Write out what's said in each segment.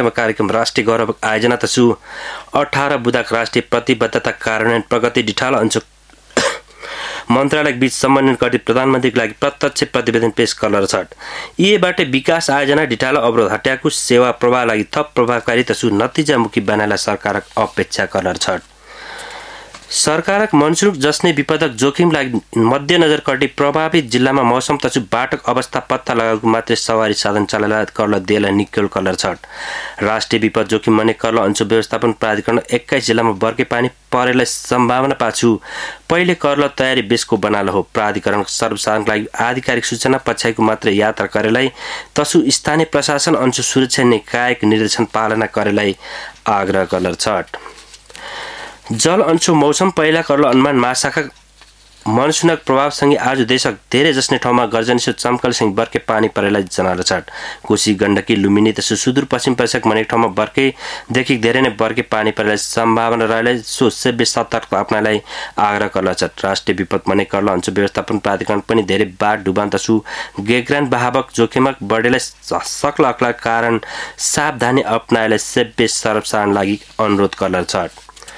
सभा कार्यक्रम राष्ट्रिय गौरव आयोजना तसु 18 बुदाक राष्ट्रिय प्रतिबद्धता कार्यान्वयन प्रगति डिठाल अंचु मन्त्रालय बीच समन्वय गरी प्रधानमन्त्रीको लागि प्रत्यक्ष प्रतिवेदन पेश गर्न छ। यीबाट विकास आयोजना डिठाल अवरोध हट्याएको सेवा प्रवाह लागि थप प्रभावकारी तसु नतिजामुखी बनाएला सरकारक अपेक्षा गर्न छ। सरकारक मनसुख जस्ने विपदक जोखिम लागि मध्यनजर गर्दै प्रभावित जिल्लामा मौसम तसु बाटक अवस्था पत्ता लगाएको मात्रै सवारी साधन चालना कर्ल देला निकल कलर छ। राष्ट्रिय विपद जोखिम मने कर्ल अञ्चल व्यवस्थापन प्राधिकरण 21 जिल्लामा बर्के पानी परेलाई सम्भावना पाछु पहिले कर्ल तयारी बेसको बनाल हो। प्राधिकरण सर्वसाधारणका लागि आधिकारिक सूचना पछाइको मात्र यात्रा गरेलाई तसु स्थानीय प्रशासन अञ्चल सुरक्षा निकायको निर्देशन पालना गरेलाई आग्रह गर्न छ। जल अंशु मौसम पहिला कर्ल अनुमान महाशाखा मनसुनक प्रभावसँगै आज देशक धेरै जस्ने ठाउँमा गर्जनसित चम्कलसँग बर्के पानी परेलाई जनाएर छ। कोशी गण्डकी लुम्बिनी तसु सुदूरपश्चिम प्रदेशक अनेक ठाउँमा बर्केदेखि धेरै नै बर्के पानी परेलाई सम्भावना रहेलाई सो सेव्य सतर्क अपनालाई आग्रह गर्न छ। राष्ट्रिय विपद मने कर्ल अञ्चल व्यवस्थापन प्राधिकरण पनि धेरै बाढ डुबान तसु गेग्रान बहावक जोखिमक बढेलाई सक्ला अक्ला कारण सावधानी अपनाएलाई सेव्य सर्वसाधारण लागि अनुरोध गर्न छ।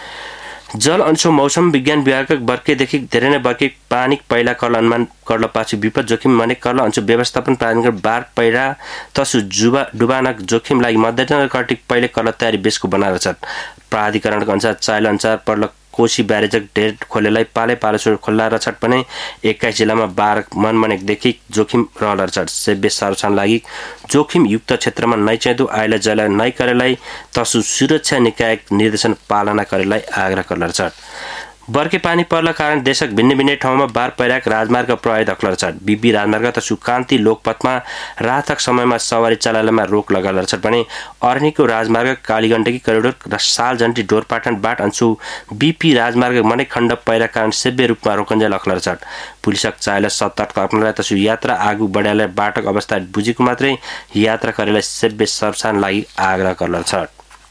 जल अंशु मौसम विज्ञान विभागक बर्केदेखि धेरै नै बर्के पानी पहिला कर्ल अनुमान कर्ल पाछु विपद जोखिम मने कर्ल अंशु व्यवस्थापन प्राधिकरण बाढ पहिरा तसु डुबानक जोखिम लागि मध्यनजर गर्दै पहिले कर्ल तयारी बेसको बनाएर छ। प्राधिकरणको अनुसार चाइल अनुसार पर्ल कोशी ब्यारेजक ढेर खोलेलाई पाले पालेश्वर खोल्ला र छट पनि 21 जिल्लामा 12 मनमनेकदेखि जोखिम रहल छ। सेव्य सर्वसाधारण लागि जोखिम युक्त क्षेत्रमा नै चाहिँ आइला जला नै करेलाई तसु सुरक्षा निकाय निर्देशन पालना करेलाई आग्रह गर्न छ। बर्के पानी पर्ला कारण देशक भिन्न भिन्न ठाउँमा बार पहिराक राजमार्ग प्रभावित अक्लर छ। बीबी राजमार्ग तसु कान्ति लोकपथमा रातक समयमा सवारी चलाइलामा रोक लगाएर छ भने अर्नीको राजमार्ग कालीगण्डकी करिडोर र सालजन्टी डोरपाटन बाट अंशु बीपी राजमार्ग मने खण्ड पहिरा कारण सेव्य रूपमा रोकन्जेल अक्लर छ। पुलिसक चाइला सतर्क अपनालाई तसु यात्रा आगु बढाएलाई बाटक अवस्था बुझेको मात्रै यात्रा गरेलाई सेव्य सर्वसाधारण लागि आग्रह गर्न छ।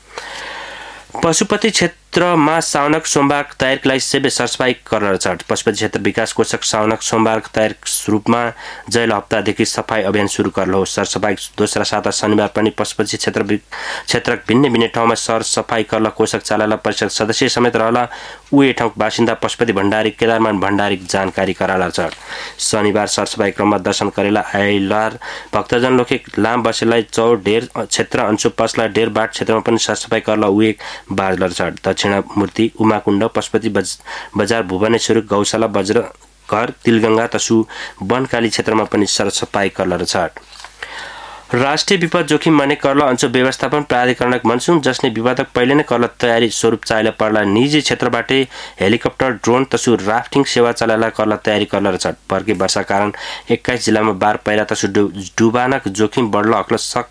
पशुपति क्षेत्रमा साउनक सोमबार तयारीका लागि सेव्य सरसफाई गर्न छ। पशुपति क्षेत्र विकास कोषक साउनक सोमबार तयारी रूपमा जैल हप्तादेखि सफाई अभियान सुरु गर्न हो। सरसफाई दोस्रा साता शनिबार पनि पशुपति क्षेत्रक भिन्न भिन्न ठाउँमा सरसफाई गर्न कोषक चालना परिषद सदस्य समेत रहला उही ठाउँ बासिन्दा पशुपति भण्डारी केदारमान भण्डारी जानकारी गराला छ। शनिबार सरसफाई क्रममा दर्शन करेला आइलार भक्तजन लोके लाम बसेलाई चौ ढेर क्षेत्र अंशु पसला ढेर बाट क्षेत्रमा पनि सरसफाई गर्न उही बाजलर छ। दक्षिणामूर्ति उमाकुण्ड पशुपति बजार भुवनेश्वर गौशाला बज्र घर तिलगंगा तसु वनकाली क्षेत्रमा पनि सरसफाई गर्न छ। राष्ट्रिय विपद जोखिम मने कर्ल अंशु व्यवस्थापन प्राधिकरणक मनसुन जस्ने विवादक पहिले नै कर्ल तयारी स्वरूप चाइला पर्ला निजी क्षेत्रबाट हेलिकप्टर ड्रोन तसु राफ्टिङ सेवा चलाइला कर्ल तयारी गर्न छ। बर्के वर्षा कारण 21 जिल्लामा बार पहिरा तसु डुबानक जोखिम बढ्ला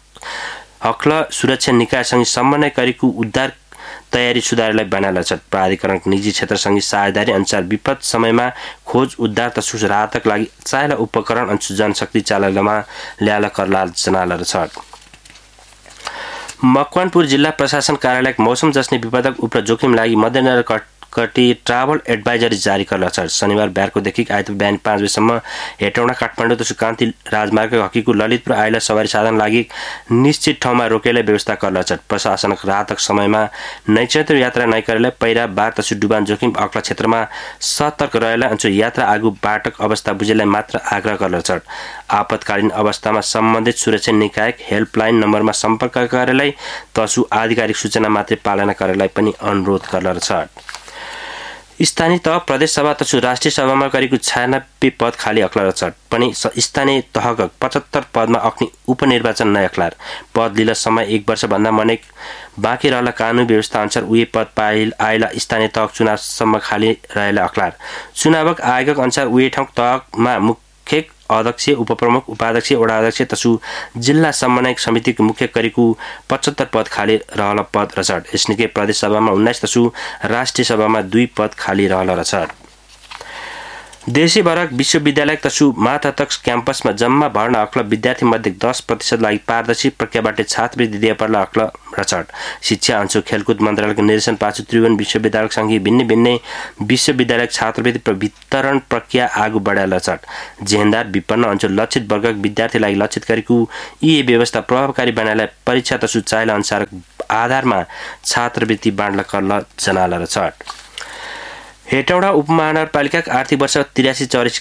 हक्ल सुरक्षा निकायसँग समन्वय गरेको उद्धार तयारी सुधारलाई बनाएला छ। प्राधिकरण निजी क्षेत्रसँग साझेदारी अनुसार विपद समयमा खोज उद्धार तसु राहतक लागि चाइला उपकरण अंशु जनशक्ति चालनामा ल्याला कर्ला जनालर छ। मकवानपुर जिल्ला प्रशासन कार्यालय मौसम जस्ने विपदक उप जोखिम लागि मध्यनजर कटी ट्राभल एडभाइजरी जारी गर्न छ। शनिबार बिहारकोदेखि आइतबार बिहान 5 बजेसम्म हेटौडा काठमाडौँ तसु कान्ति राजमार्ग हकीको ललितपुर आइला सवारी साधन लागि निश्चित ठाउँमा रोकेलाई व्यवस्था गर्न छ। प्रशासनक राहतक समयमा नैचैत्र यात्रा नै गरेलाई पहिरा बार तसु डुबान जोखिम अक्ला क्षेत्रमा सतर्क रहेलाई अंशु यात्रा आगु बाटक अवस्था बुझेलाई मात्र आग्रह गर्न छ। आपतकालीन अवस्थामा सम्बन्धित सुरक्षा निकाय हेल्पलाइन नम्बरमा सम्पर्क गरेलाई तसु आधिकारिक सूचना मात्रै पालना गरेलाई पनि अनुरोध गर्न छ। स्थानीय तह प्रदेश सभा तसु राष्ट्रिय सभामा गरेको 96 पद खाली अक्लर छ पनि स्थानीय तहका 75 पदमा अग्नि उपनिर्वाचन नै अक्लार पद लिन समय 1 वर्ष भन्दा मनेक बाँकी रहला कानुन व्यवस्था अनुसार उही पद पाइल आइला स्थानीय तह चुनावसम्म खाली रहेला अक्लार चुनावक आयोगक अनुसार उही ठाउँ तहमा मुख्य अध्यक्ष उपप्रमुख उपाध्यक्ष वडा अध्यक्ष तसु जिल्ला समन्वय समितिको मुख्य गरेको 75 पद खाली रहल पद रहेछ। यसनिकै प्रदेश सभामा 19 तसु राष्ट्रिय सभामा 2 पद खाली रहल रहेछ। देशैभरक विश्वविद्यालय तसु माथातक क्याम्पसमा जम्मा भर्ना अक्ल विद्यार्थी मध्ये 10% लागि पारदर्शी प्रक्रियाबाट छात्रवृत्ति दिए पर्ला अक्ल रचट शिक्षा अंशु खेलकुद मन्त्रालयको निर्देशन पाछु त्रिभुवन विश्वविद्यालय सँगै भिन्नै विश्वविद्यालय छात्रवृत्ति वितरण प्रक्रिया आगू बढाएल रचट जेहेन्दार विपन्न अंशु लक्षित वर्गक विद्यार्थीलाई लक्षित गरेको यी व्यवस्था प्रभावकारी बनाएला परीक्षा तसु चाहेला अनुसार आधारमा छात्रवृत्ति बाँड्न कर्ल जनाला रचट हेटौडा उपमहानगरपालिकाको आर्थिक वर्ष 83-84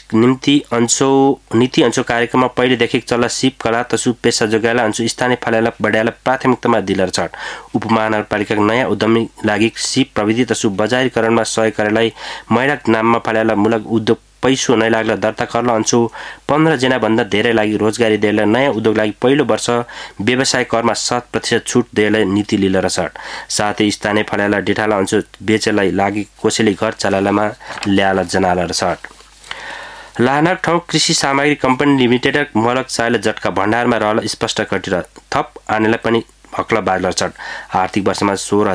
नीति अंशो कार्यक्रममा पहिलेदेखि चल्ला सिप कला तसु पेशा जोगाएला अंशु स्थानीय फलाएला बढाएला प्राथमिकतामा दिलर छट उपमहानगरपालिकाको नयाँ उद्यमी लागि सिप प्रविधि तसु बजारीकरणमा सहयोग गरेलाई महिला नाममा फलाएला मूलक उद्योग पैसो नै लाग्ला दर्ता गर्न अंशु 15 जना भन्दा धेरै लागि रोजगारी दिएला नयाँ उद्योग लागि पहिलो वर्ष व्यवसाय करमा 7% छुट दिएला नीति लिएर रसट साथै स्थानीय फलाएला डेठाला अंशु बेचेलाई लागि कोसेली घर चलालामा ल्याला जनाला रसट लाहनाक ठाउँ कृषि सामग्री कम्पनी लिमिटेड मलक चाइल जटका भण्डारमा रहल स्पष्ट कटिर थप आनेला पनि हक्ला बाजलर छट आर्थिक वर्षमा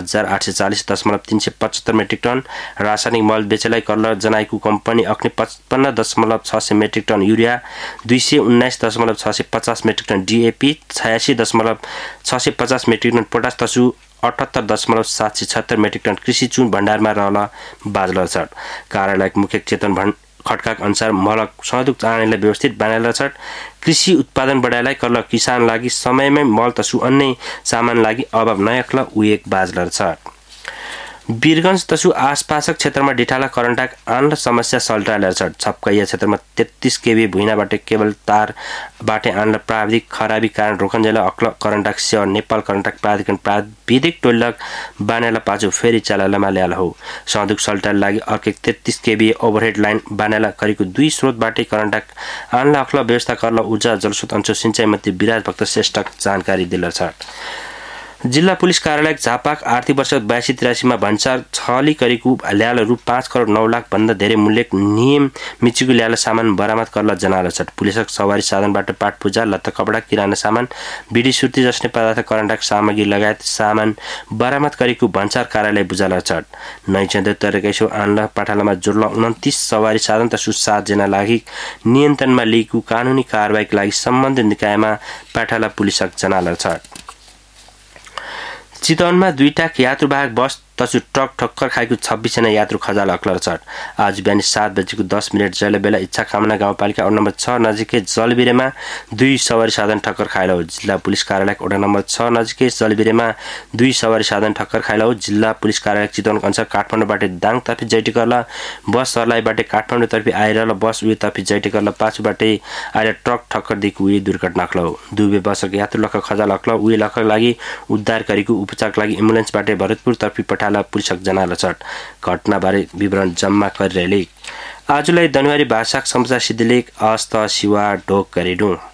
16,840.375 मेट्रिक टन रासायनिक मल बेचेलाई कर्ल जनाएको कम्पनी अग्नि 55.600 metric ton urea 219.650 metric ton DAP 86.650 metric ton potash तसु 78.776 मेट्रिक टन कृषि चुन भण्डारमा रहल बाजलर छट कार्यालयको मुख्य चेतन खड्का अनुसार मलक सहयोग चाहनेलाई व्यवस्थित बनाएल छट कृषि उत्पादन बढाएलाई कर्ल किसान लागि समयमै मल तसु अन्य सामान लागि अभाव नयक्ल उएक बाजलर छट वीरगंज तसु आसपासक क्षेत्रमा डिठाला करन्टाक आन्ल समस्या सल्टालेर छट छपकैया क्षेत्रमा 33 केभी भुइनाबाट केबल तार बाटे आन्ल प्राविधिक खराबी कारण रोकन्जेला अक्ल करन्टाक सेवा नेपाल करन्टाक प्राधिकरण प्राविधिक टोलक बानेला पाछु फेरि चलालामा ल्याल हो सन्दुक सल्टाल लागि अर्को 33 केभी ओभरहेड लाइन बानेला करिको 2 स्रोतबाटै करन्टाक आन्ल अक्ल व्यवस्था कर्ल ऊर्जा जलस्रोत अंश सिंचाइ मन्त्री विराज भक्त श्रेष्ठ जानकारी दिलर छट जिल्ला पुलिस कार्यालय झापाक आर्थिक वर्ष 82-83 मा भन्सार छली करिको ल्याल रु 5 करोड 9 लाख भन्दा धेरै मूल्यक नियम मिचिको ल्याल सामान बरामद गर्न जनाल छ पुलिसक सवारी साधनबाट पाट पूजा लत्ता कपडा किराना सामान बिडी सुर्ती जस्ने पदार्थ करन्टाक सामग्री लगायत सामान बरामद गरेको भन्सार कार्यालय बुझाला छ नैचन्द्र तरेकैसो आन्ला पाठालामा जोड्ला 29 सवारी साधन तसु 7 जना लागि नियन्त्रणमा लिएको कानुनी कारबाहीका लागि सम्बन्धित निकायमा पाठाला पुलिसक जनाल छ चितवनमा दुईटा यात्रुवाहक बस तसु ट्रक ठक्कर खाएको 26 जना यात्रु खजाल अक्लर छट आज बिहान 7 बजेको 10 मिनेट जले बेला इच्छा कामना गाउँपालिका वडा नम्बर 6 नजिकै जलबिरेमा 2 सवारी साधन ठक्कर खाइला हो जिल्ला पुलिस कार्यालय वडा नम्बर 6 नजिकै जलबिरेमा 2 सवारी साधन ठक्कर खाइला हो जिल्ला पुलिस कार्यालय चितवन अनुसार काठमाडौँबाट दाङतर्फी जैटिकर्ला बस सर्लाइबाट काठमाडौँतर्फी आएर बस उयोतर्फी जैटिकर्ला पाछुबाट आएर ट्रक ठक्कर दिएको उयो दुर्घटना अक्ल हो दुवै बसका यात्रु लख खजाल अक्ल उयो लख लागि उद्धार गरेको उपचारका लागि एम्बुलेन्सबाट भरतपुर तर्फी पठाला पुलिसक जनाल छट घटनाबारे विवरण जम्मा गरिरहेले आजलाई धनवारी भाषाक समाचार सिद्धिलेख अस्त शिवा ढोक गरिडु